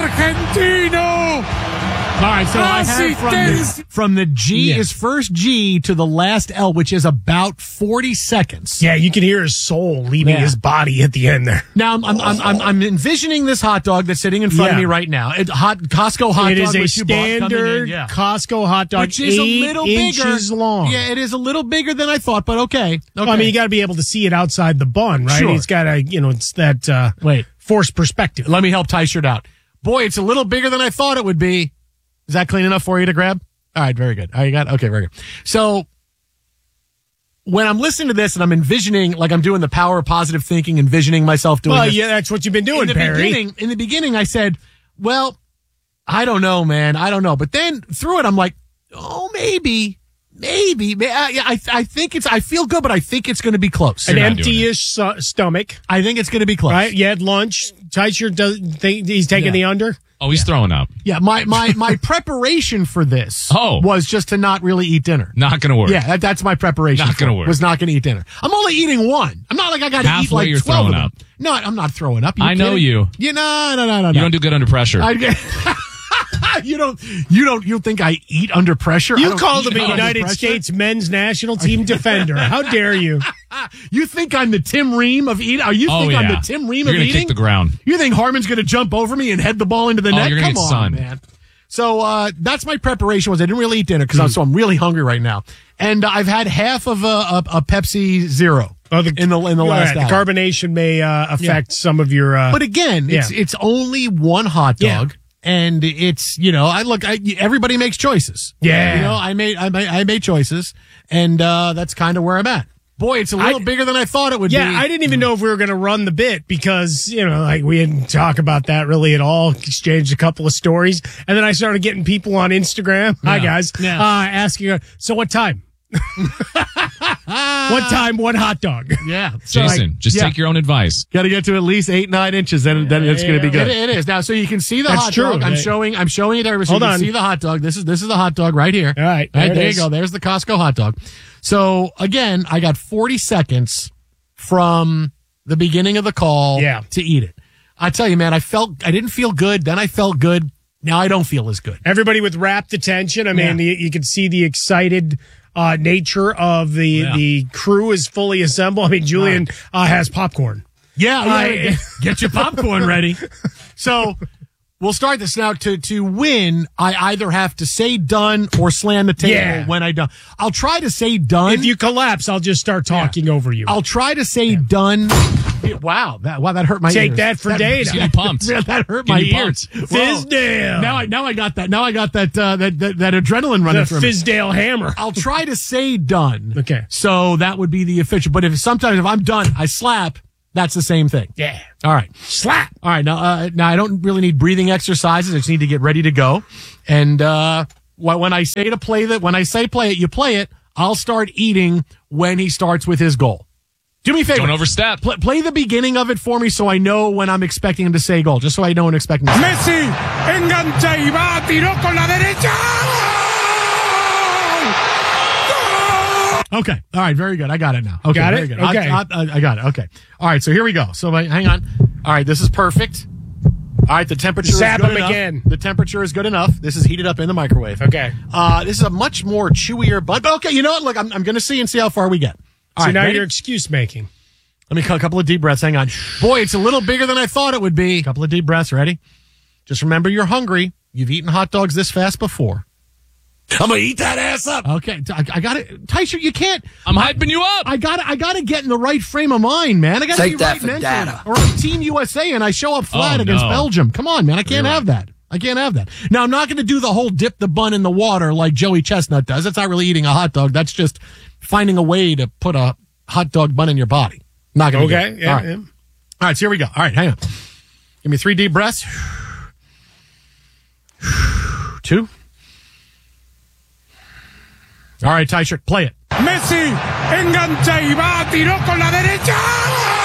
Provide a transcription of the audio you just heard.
argentino. All right, so I have from the G is first G to the last L, which is about 40 seconds. Yeah, you can hear his soul leaving his body at the end there. Now I'm envisioning this hot dog that's sitting in front of me right now. Costco hot dog. It is a standard Costco hot dog, which is a little inches long. Yeah, it is a little bigger than I thought, but okay. Well, I mean, you got to be able to see it outside the bun, right? Sure. It's got to, it's that forced perspective. Let me help Tyshirt out. Boy, it's a little bigger than I thought it would be. Is that clean enough for you to grab? All right, very good. You got okay, very good. So when I'm listening to this and I'm envisioning, like I'm doing the power of positive thinking, envisioning myself doing this. Yeah, that's what you've been doing, Perry. In the beginning, I said, well, I don't know, man. I don't know. But then through it, I'm like, oh, maybe. I think I feel good, but I think it's going to be close. An empty-ish stomach. I think it's going to be close. Right? You had lunch. Tyshirt doesn't think he's taking the under. Oh, he's throwing up. Yeah, my preparation for this was just to not really eat dinner. Not going to work. Yeah, that's my preparation. Not going to work. Was not going to eat dinner. I'm only eating one. I'm not like I got to eat like 12 you're throwing of them. up. No, I'm not throwing up. I know you. No. You don't do good under pressure. You don't think I eat under pressure? You called him a United States men's national team defender. How dare you? You think I'm the Tim Ream of eating? You think I'm the Tim Ream of eating? You're going to kick the ground. You think Harmon's going to jump over me and head the ball into the net? You're Come on, man. So that's my preparation. I didn't really eat dinner because I'm really hungry right now, and I've had half of a Pepsi Zero. In the last hour. The carbonation may affect some of your. But again, it's only one hot dog. Yeah. And it's, everybody makes choices. Yeah. I made choices, and that's kind of where I'm at. Boy, it's a little bigger than I thought it would be. Yeah, I didn't even know if we were going to run the bit because, we didn't talk about that really at all. Exchanged a couple of stories. And then I started getting people on Instagram. Hi, guys. Yeah. Asking, so what time? What time, what hot dog? Yeah. Jason, take your own advice. Got to get to at least 8-9 inches, then it's going to be good. It is. Now, so you can see the hot dog. I'm showing it to everybody so you can see the hot dog. This is the hot dog right here. All right. There you go. There's the Costco hot dog. So, again, I got 40 seconds from the beginning of the call to eat it. I tell you, man, I didn't feel good. Then I felt good. Now I don't feel as good. Everybody with rapt attention. I mean, you can see the excited nature of the crew is fully assembled. I mean, Julian has popcorn. Yeah, get your popcorn ready. So we'll start this now. To win, I either have to say done or slam the table when I done. I'll try to say done. If you collapse, I'll just start talking over you. I'll try to say done. Wow, that hurt my ears. Take that for data. Get pumped. That hurt my ears. Fizdale. Now I got that. Now I got that adrenaline running through me. Fizdale hammer. I'll try to say done. Okay. So that would be the official. But if I'm done, I slap. That's the same thing. Yeah. All right. Slap. All right. Now I don't really need breathing exercises. I just need to get ready to go. And when I say play it, you play it. I'll start eating when he starts with his goal. Do me a favor. Don't overstep. Play the beginning of it for me so I know when I'm expecting him to say goal, just so I know when I'm expecting him to say Messi, engancha y va, tiró con la derecha. Okay. All right. Very good. I got it now. Okay. Got it? Very good. Okay. I got it. Okay. All right. So here we go. So hang on. All right. This is perfect. All right. The temperature is good enough. Again. The temperature is good enough. This is heated up in the microwave. Okay. This is a much more chewier bun. Okay. You know what? Look, I'm going to see how far we get. All right, now ready? you're excuse making. Let me cut a couple of deep breaths. Hang on. Boy, it's a little bigger than I thought it would be. A couple of deep breaths. Ready? Just remember you're hungry. You've eaten hot dogs this fast before. I'm going to eat that ass up. Okay. I got it. Tyshirt, you can't. I'm hyping you up. I got to get in the right frame of mind, man. I got to be right mentally. Data. Or I'm Team USA and I show up flat against Belgium. Come on, man. I can't have that. Now, I'm not going to do the whole dip the bun in the water like Joey Chestnut does. That's not really eating a hot dog. That's just finding a way to put a hot dog bun in your body. Not going to do it. Yeah, All right. All right, so here we go. All right, hang on. Give me 3 deep breaths. 2. All right, Tyshirt, play it. Messi, engancha y va, tiró con la derecha.